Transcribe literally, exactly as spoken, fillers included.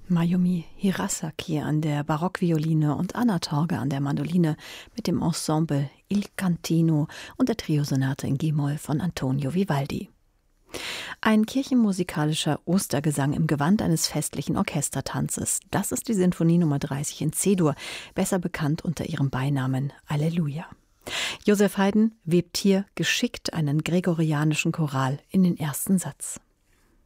Mayumi Hirasaki an der Barockvioline und Anna Torge an der Mandoline mit dem Ensemble Il Cantino und der Triosonate in G-Moll von Antonio Vivaldi. Ein kirchenmusikalischer Ostergesang im Gewand eines festlichen Orchestertanzes. Das ist die Sinfonie Nummer dreißig in C-Dur, besser bekannt unter ihrem Beinamen Alleluia. Joseph Haydn webt hier geschickt einen gregorianischen Choral in den ersten Satz.